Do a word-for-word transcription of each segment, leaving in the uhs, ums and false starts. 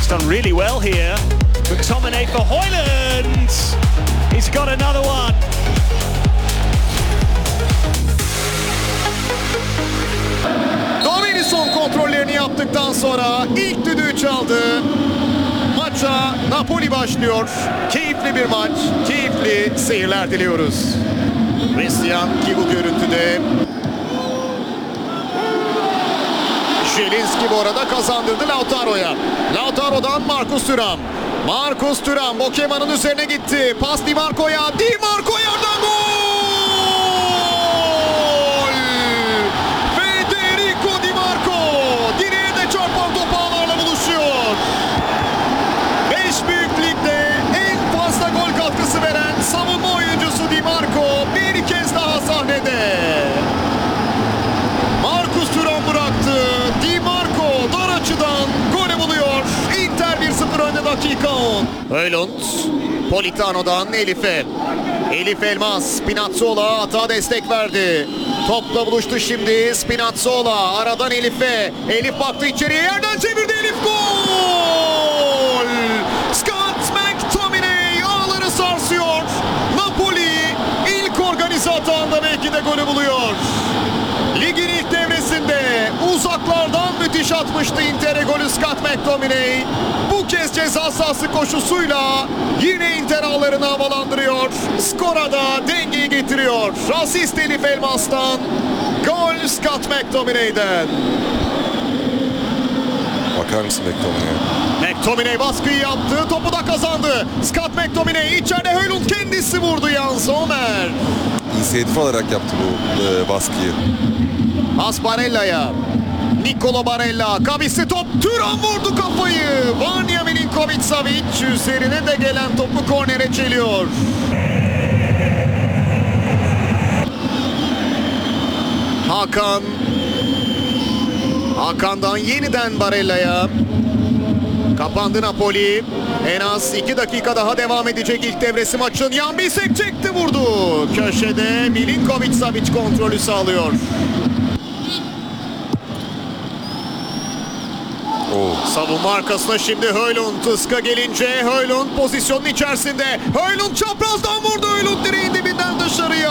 He's done really well here. McTominay for Højlund. He's got another one. Domini son kontrollerini yaptıktan sonra ilk düdüğü çaldı. Maça Napoli başlıyor. Keyifli bir maç, keyifli seyirler diliyoruz. Christian ki bu görüntüde. Zielinski bu arada kazandırdı Lautaro'ya. Lautaro'dan Marcus Thuram. Marcus Thuram Bokema'nın üzerine gitti. Pas Di Marco'ya. Di Marco yerden gol! Federico Di Marco direğe de çarpan top ağlarla buluşuyor. Beş büyük ligde en fazla gol katkısı veren savunma oyuncusu Di Marco bir kez daha sahnede. Marcus Thuram bıraktı. Di Marco dar açıdan golü buluyor. Inter bir sıfır önde dakika on. Højlund Politano'dan Elif'e. Elif Elmas Spinazzola hata destek verdi. Topla buluştu şimdi Spinazzola. Aradan Elif'e. Elif baktı içeriye, yerden çevirdi Elif, gol! Scott McTominay ağları sarsıyor. Napoli ilk organize hatağında belki de golü buluyor. Ligin ilk devresinde uzaklardan müthiş atmıştı Inter'e golü Scott McTominay. Bu kez ceza sahası koşusuyla yine Inter ağlarını havalandırıyor. Skora da dengeyi getiriyor. Asist Elif Elmas'tan, gol Scott McTominay'den. Bakar mısın McTominay'e? McTominay baskıyı yaptı, topu da kazandı. Scott McTominay içeride, Højlund kendisi vurdu, Jan Sommer. İnisiyatif alarak yaptı bu e, baskıyı. Pas Barella'ya. Nicolo Barella. Kavisli top. Thuram vurdu kafayı. Vanja Milinković-Savić üzerine de gelen topu kornere çeliyor. Hakan. Hakan'dan yeniden Barella'ya. Kapandı Napoli. En az iki dakika daha devam edecek ilk devresi maçın. Jan Bisek çekti, vurdu. Köşede Milinković-Savić kontrolü sağlıyor. Oo. Savunma arkasına şimdi Højlund. Iska gelince Højlund pozisyonun içerisinde. Højlund çaprazdan vurdu. Højlund direğin dibinden dışarıya.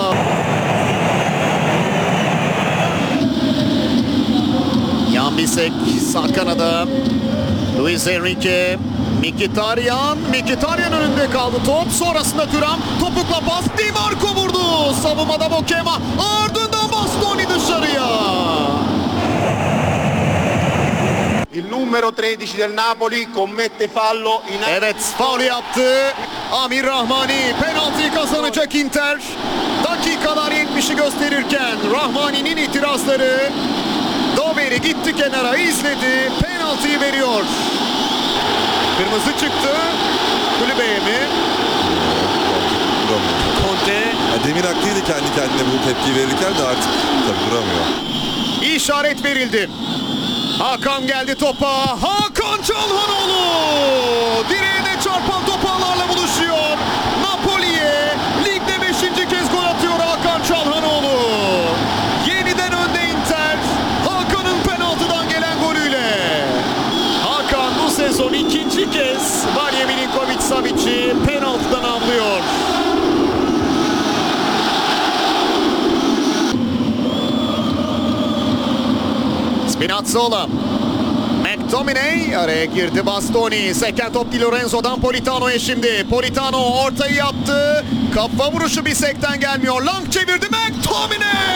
Jan Bisek sağ kanada. Luis Enrique. Mkhitaryan. Mkhitaryan önünde kaldı top. Sonrasında Thuram. Topukla pas. Di Marco vurdu. Savunmada Bokema. Ardından Bastoni dışarıya. Il numero tredici del Napoli commette fallo in... Evet, faul yaptı Amir Rahmani. Penaltıyı kazanacak Inter. Dakikalar yetmişi gösterirken Rahmani'nin itirazları. Doveri gitti kenara, izledi. Penaltıyı veriyor. Kırmızı çıktı. Kulübeye mi? Duramıyor. Conte. Ya demin haklıydı kendi kendine bu tepkiyi verirken de artık tabii duramıyor. İşaret verildi. Hakan geldi topa. Hakan Çalhanoğlu. Direğe de çarpan top ağlarla buluşuyor. Napoli'ye ligde beşinci kez gol atıyor Hakan Çalhanoğlu. Yeniden önde Inter. Hakan'ın penaltıdan gelen golüyle. Hakan bu sezon ikinci kez Vanja Milinković-Savic'i penaltıdan avlıyor. Spinazzola. McTominay araya girdi, Bastoni. Seken top Di Lorenzo'dan Politano'ya şimdi. Politano ortayı yaptı. Kafa vuruşu Bisek'ten gelmiyor. Lang çevirdi McTominay.